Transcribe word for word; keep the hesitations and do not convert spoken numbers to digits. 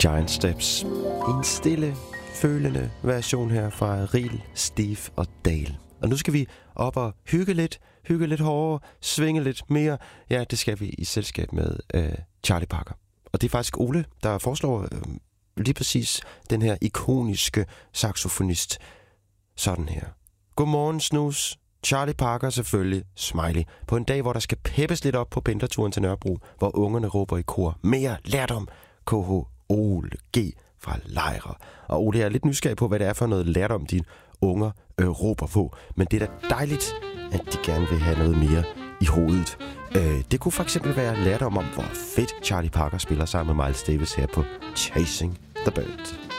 Giant Steps. En stille, følende version her fra Riel, Steve og Dale. Og nu skal vi op og hygge lidt, hygge lidt hårdere, svinge lidt mere. Ja, det skal vi i selskab med øh, Charlie Parker. Og det er faktisk Ole, der foreslår øh, lige præcis den her ikoniske saxofonist sådan her. Godmorgen, snus. Charlie Parker selvfølgelig, smiley. På en dag, hvor der skal peppes lidt op på pendlerturen til Nørrebro, hvor ungerne råber i kor. Mere lærdom. K H Ole G fra Lejre. Og Ole, jeg er lidt nysgerrig på, hvad det er for noget lærdom, dine unger øh, råber på. Men det er da dejligt, at de gerne vil have noget mere i hovedet. Øh, det kunne for eksempel være lærdom om, hvor fedt Charlie Parker spiller sammen med Miles Davis her på Chasing the Bird.